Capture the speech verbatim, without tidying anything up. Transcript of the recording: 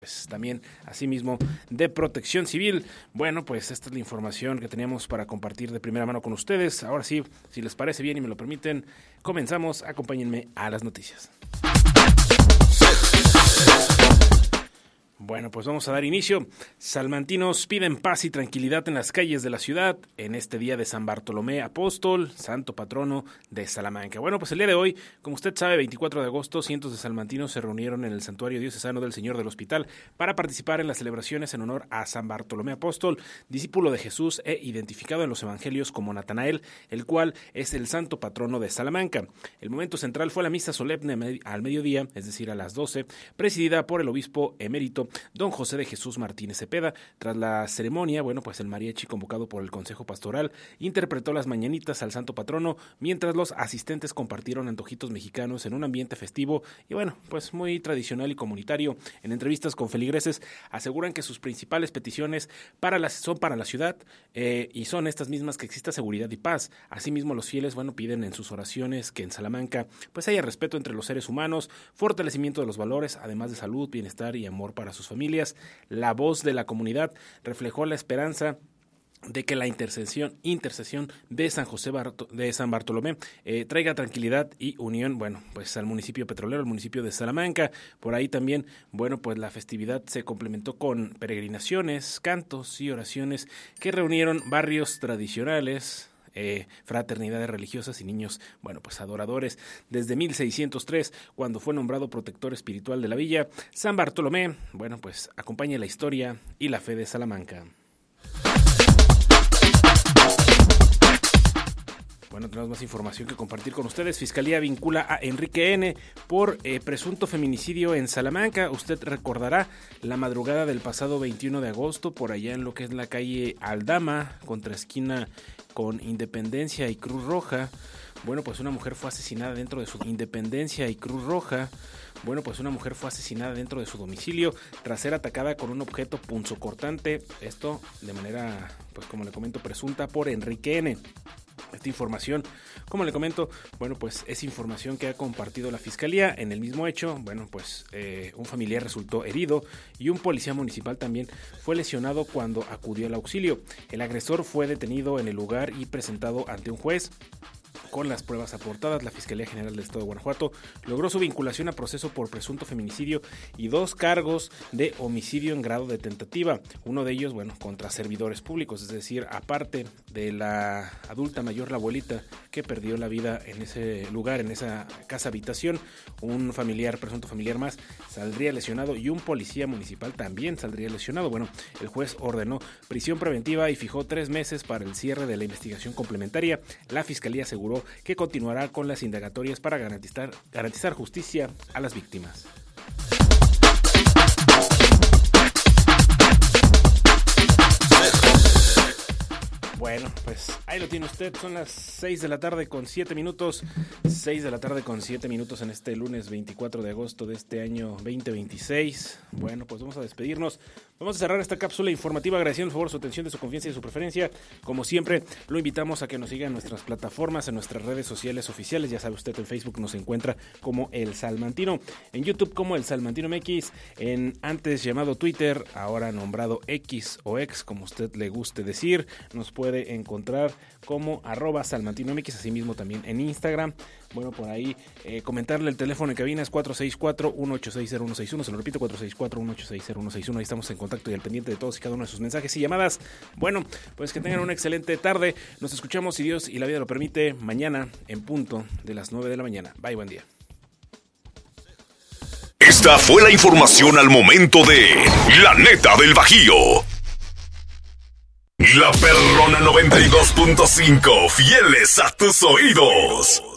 Pues también, asimismo, de Protección Civil. Bueno, pues esta es la información que teníamos para compartir de primera mano con ustedes. Ahora sí, si les parece bien y me lo permiten, comenzamos. Acompáñenme a las noticias. Bueno, pues vamos a dar inicio. Salmantinos piden paz y tranquilidad en las calles de la ciudad en este día de San Bartolomé Apóstol, santo patrono de Salamanca. Bueno, pues el día de hoy, como usted sabe, veinticuatro de agosto, cientos de salmantinos se reunieron en el Santuario Diocesano del Señor del Hospital para participar en las celebraciones en honor a San Bartolomé Apóstol, discípulo de Jesús e identificado en los evangelios como Natanael, el cual es el santo patrono de Salamanca. El momento central fue la misa solemne al mediodía, es decir, a las doce, presidida por el obispo emérito don José de Jesús Martínez Cepeda. Tras la ceremonia, bueno, pues el mariachi convocado por el Consejo Pastoral interpretó las mañanitas al santo patrono, mientras los asistentes compartieron antojitos mexicanos en un ambiente festivo y bueno, pues muy tradicional y comunitario. En entrevistas con feligreses aseguran que sus principales peticiones para la, son para la ciudad eh, y son estas mismas: que exista seguridad y paz. Asimismo, los fieles, bueno, piden en sus oraciones que en Salamanca pues haya respeto entre los seres humanos, fortalecimiento de los valores, además de salud, bienestar y amor para sus familias. La voz de la comunidad reflejó la esperanza de que la intercesión, intercesión de San José Barto, de San Bartolomé eh, traiga tranquilidad y unión, bueno, pues al municipio petrolero, al municipio de Salamanca. Por ahí también, bueno, pues la festividad se complementó con peregrinaciones, cantos y oraciones que reunieron barrios tradicionales, Eh, fraternidades religiosas y niños, bueno, pues adoradores. Desde mil seiscientos tres, cuando fue nombrado protector espiritual de la villa, San Bartolomé, bueno, pues acompaña la historia y la fe de Salamanca. Bueno, tenemos más información que compartir con ustedes. Fiscalía vincula a Enrique N. por eh, presunto feminicidio en Salamanca. Usted recordará la madrugada del pasado veintiuno de agosto, por allá en lo que es la calle Aldama, contraesquina con Independencia y Cruz Roja. Bueno, pues una mujer fue asesinada dentro de su Independencia y Cruz Roja. Bueno, pues una mujer fue asesinada dentro de su domicilio tras ser atacada con un objeto punzocortante. Esto de manera, pues como le comento, presunta por Enrique N. Esta información, como le comento, bueno, pues es información que ha compartido la Fiscalía. En el mismo hecho, bueno, pues eh, un familiar resultó herido y un policía municipal también fue lesionado cuando acudió al auxilio. El agresor fue detenido en el lugar y presentado ante un juez. Con las pruebas aportadas, la Fiscalía General del Estado de Guanajuato logró su vinculación a proceso por presunto feminicidio y dos cargos de homicidio en grado de tentativa. Uno de ellos, bueno, contra servidores públicos, es decir, aparte de la adulta mayor, la abuelita, que perdió la vida en ese lugar, en esa casa habitación, un familiar, presunto familiar más, saldría lesionado y un policía municipal también saldría lesionado. Bueno, el juez ordenó prisión preventiva y fijó tres meses para el cierre de la investigación complementaria. La Fiscalía aseguró que continuará con las indagatorias para garantizar, garantizar justicia a las víctimas. Bueno, pues ahí lo tiene usted, son las seis de la tarde con siete minutos, seis de la tarde con siete minutos en este lunes veinticuatro de agosto de este año veinte veintiséis. Bueno, pues vamos a despedirnos, vamos a cerrar esta cápsula informativa agradeciendo por favor su atención, de su confianza y de su preferencia. Como siempre, lo invitamos a que nos siga en nuestras plataformas, en nuestras redes sociales oficiales. Ya sabe usted, en Facebook nos encuentra como El Salmantino, en YouTube como El Salmantino M X, en antes llamado Twitter, ahora nombrado X o X, como usted le guste decir. Nos puede encontrar como arroba Salmantino M X, así mismo también en Instagram. Bueno, por ahí eh, comentarle el teléfono en cabina es cuatro seis cuatro, uno ocho seis cero uno seis uno, se lo repito, cuatro seis cuatro, uno ocho seis cero uno seis uno. Ahí estamos en contacto y al pendiente de todos y cada uno de sus mensajes y llamadas. Bueno, pues que tengan una excelente tarde. Nos escuchamos, si Dios y la vida lo permite, mañana en punto de las nueve de la mañana. Bye, buen día. Esta fue la información al momento de La Neta del Bajío. La Perrona noventa y dos punto cinco, fieles a tus oídos.